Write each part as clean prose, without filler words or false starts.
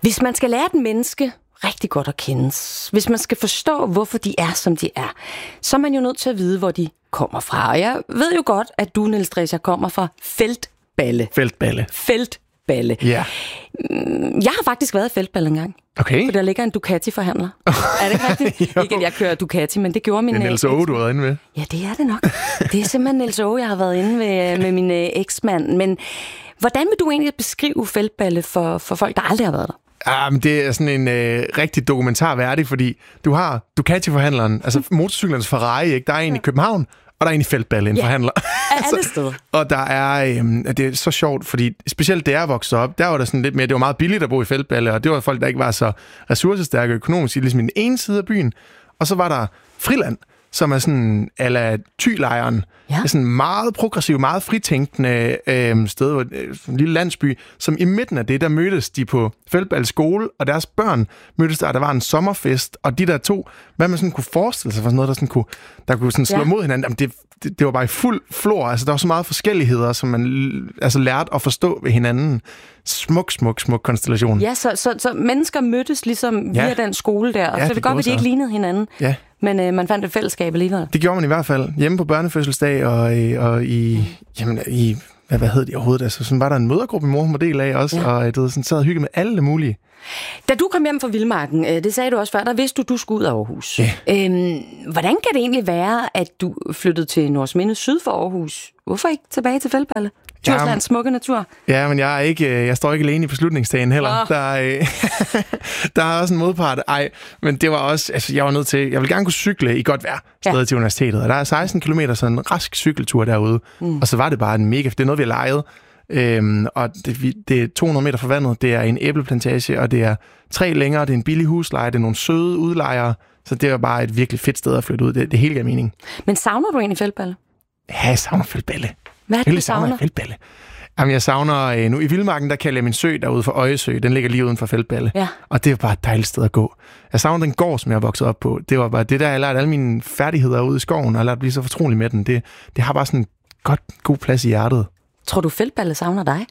Hvis man skal lære et menneske rigtig godt at kende, hvis man skal forstå, hvorfor de er, som de er, så er man jo nødt til at vide, hvor de kommer fra. Og jeg ved jo godt, at du, Niels Drescher, kommer fra Feltballe. Feltballe. Ja. Jeg har faktisk været i Feltballe engang. Okay. For der ligger en Ducati-forhandler. Er det ikke rigtigt? Ikke, at jeg kører Ducati, men det gjorde min... Det er Niels Åge, du har været inde ved. Ja, det er det nok. Det er simpelthen Niels Åge, jeg har været inde med min eksmand. Men hvordan vil du egentlig beskrive Feltballe for folk, der aldrig har været der? Det er sådan en rigtig dokumentar værdig, fordi du har Ducati-forhandleren, altså motorcyklernes Ferrari, ikke? Der er en i København, og der er en i Feltballe, en forhandler. Alle steder. Og der er, det er så sjovt, fordi specielt da jeg voksede op, der var der sådan lidt mere, det var meget billigt at bo i Feltballe, og det var folk, der ikke var så ressourcestærke økonomisk, ligesom i den ene side af byen. Og så var der Friland, som er sådan a la Thylejren. Ja. Det er sådan meget progressiv, meget fritænkende sted, en lille landsby, som i midten af det, der mødtes de på Feltballe skole, og deres børn mødtes der, og der var en sommerfest, og de der to, hvad man sådan kunne forestille sig for sådan noget, der kunne sådan slå mod hinanden, jamen det var bare i fuld flor, altså der var så meget forskelligheder, som man altså lærte at forstå ved hinanden. Smuk konstellation. Ja, så mennesker mødtes ligesom via den skole der, og så er det godt, at de ikke lignede hinanden. Ja. Men man fandt et fællesskab alligevel. Det gjorde man i hvert fald. Hjemme på børnefødselsdag og i hvad hed det overhovedet? Altså, sådan var der en mødergruppe, mor var del af også, og du sådan sad og hyggede med alle mulige. Da du kom hjem fra Vildmarken, det sagde du også før, der vidste du skulle ud af Aarhus. Ja. Hvordan kan det egentlig være, at du flyttede til Nordsminde syd for Aarhus? Hvorfor ikke tilbage til Feltballe? Djurslands smukke natur. Ja, men jeg står ikke alene i beslutningsdagen heller. Der er også en modpart. Men det var også, altså jeg var nødt til, jeg vil gerne kunne cykle i godt vejr stedet til universitetet. Og der er 16 kilometer, sådan en rask cykeltur derude. Og så var det bare en mega, det er noget, vi har lejet. Og det er 200 meter fra vandet, det er en æbleplantage, og det er 3 længere, det er en billig husleje, det er nogle søde udlejere. Så det var bare et virkelig fedt sted at flytte ud. Det hele gav mening. Men savner du egentlig Feltballe? Ja, jeg savner Feltballe. Hvad er det, du savner? Feltballe. Jamen, jeg savner nu i Vildmarken, der kalder jeg min sø derude for Øjesø. Den ligger lige uden for Feltballe. Ja. Og det er bare et dejligt sted at gå. Jeg savner den gård, som jeg er vokset op på. Det var bare det der, jeg lærte alle mine færdigheder ude i skoven, og lærte at blive så fortrolig med den. Det har bare sådan en god plads i hjertet. Tror du, Feltballe savner dig?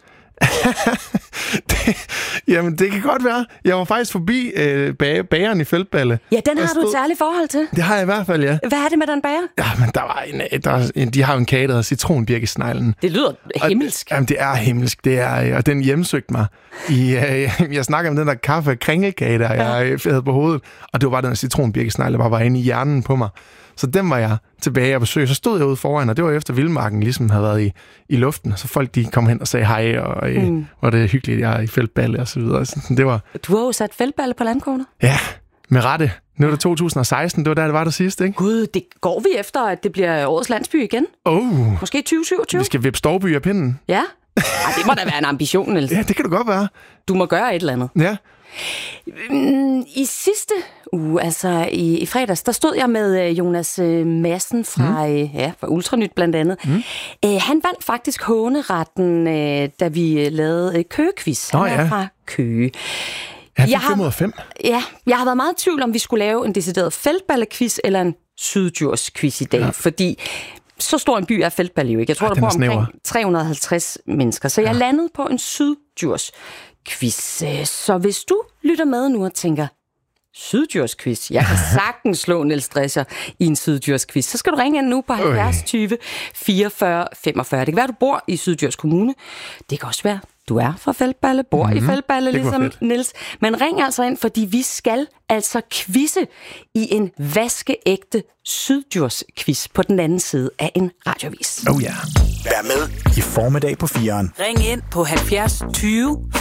Jamen, det kan godt være. Jeg var faktisk forbi bageren i Feltballe. Ja, den har du et særligt forhold til. Det har jeg i hvert fald, ja. Hvad er det med den bager? Ja, men der var de har en kage, der hedder citronbirkesneglen. Det lyder himmelsk. Jamen, det er himmelsk. Det er, og den hjemsøgte mig. Jeg snakker om den der kaffe-kringelkage, der jeg havde på hovedet. Og det var bare den citronbirkesnegle, der bare var inde i hjernen på mig. Så den var jeg tilbage og besøg. Så stod jeg ude foran, og det var efter Vildmarken ligesom havde været i luften. Og så folk, de kom hen og sagde hej, og hvor det er hyggeligt, jeg er i Feltballe og så videre. Så det var... Du har jo sat Feltballe på landkortet. Ja, med rette. Nu er det 2016, det var der, det var der sidste, ikke? Gud, det går vi efter, at det bliver årets landsby igen. Måske 2027. Vi skal vippe Storby af pinden. Ja. Det må da være en ambition, Niels. Ja, det kan du godt være. Du må gøre et eller andet. Ja. I sidste uge, altså i fredags, der stod jeg med Jonas Madsen fra Ultranyt blandt andet. Han vandt faktisk håneretten, da vi lavede Køge-quiz. Han er fra Køge. Ja, 505. Ja, jeg har været meget i tvivl om, vi skulle lave en decideret Feltballe-quiz eller en Syddjurs-quiz i dag, fordi så stor en by er Feltballe jo ikke. Jeg tror, der bor omkring 350 mennesker, så jeg landede på en Syddjurs-quiz. Så hvis du lytter med nu og tænker, Syddjurs-quiz, jeg kan sagtens slå Niels Drescher i en Syddjurs-quiz, så skal du ringe ind nu på 70 20 44 45. Det kan være, du bor i Syddjurs Kommune. Det kan også være, du er fra Feltballe, bor i Feltballe, ligesom Niels. Men ring altså ind, fordi vi skal altså quizze i en vaskeægte Syddjurs-quiz på den anden side af en radioavis. Oh ja. Vær med i formiddag på 4'eren. Ring ind på 70 20